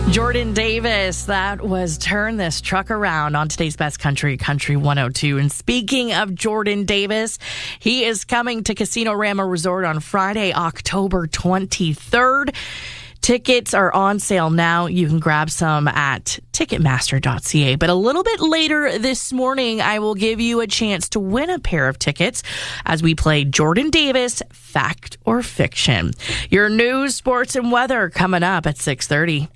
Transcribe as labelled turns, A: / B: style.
A: Jordan Davis, that was Turn This Truck Around on today's Best Country, Country 102. And speaking of Jordan Davis, he is coming to Casino Rama Resort on Friday, October 23rd. Tickets are on sale now. You can grab some at Ticketmaster.ca. But a little bit later this morning, I will give you a chance to win a pair of tickets as we play Jordan Davis, Fact or Fiction. Your news, sports, and weather coming up at 6:30.